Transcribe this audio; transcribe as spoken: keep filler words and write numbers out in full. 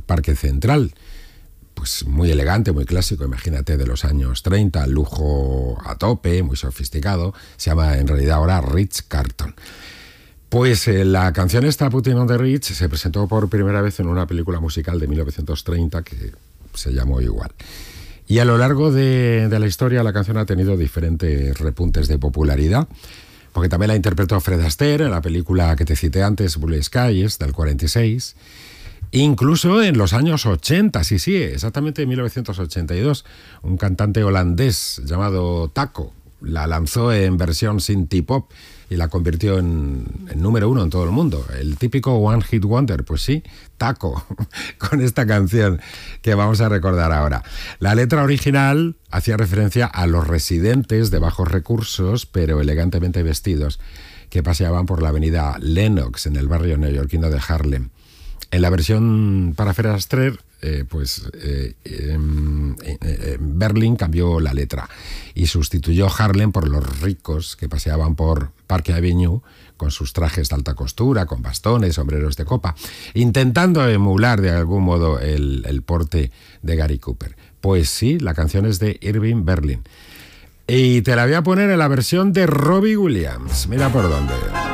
Parque Central. Pues muy elegante, muy clásico, imagínate, de los años treinta, lujo a tope, muy sofisticado. Se llama en realidad ahora Ritz Carlton. Pues eh, la canción esta, Putting on the Ritz, se presentó por primera vez en una película musical de mil novecientos treinta que se llamó igual. Y a lo largo de, de la historia la canción ha tenido diferentes repuntes de popularidad, porque también la interpretó Fred Astaire en la película que te cité antes, Blue Skies, del cuarenta y seis. Incluso en los años ochenta, sí, sí, exactamente en mil novecientos ochenta y dos, un cantante holandés llamado Taco la lanzó en versión synthie-pop y la convirtió en, en número uno en todo el mundo. El típico One Hit Wonder, pues sí, Taco, con esta canción que vamos a recordar ahora. La letra original hacía referencia a los residentes de bajos recursos, pero elegantemente vestidos, que paseaban por la avenida Lenox, en el barrio neoyorquino de Harlem. En la versión para Fred Astaire, eh, pues eh, eh, eh, Berlin cambió la letra y sustituyó Harlem por los ricos que paseaban por Park Avenue con sus trajes de alta costura, con bastones, sombreros de copa, intentando emular de algún modo el, el porte de Gary Cooper. Pues sí, la canción es de Irving Berlin. Y te la voy a poner en la versión de Robbie Williams. Mira por dónde.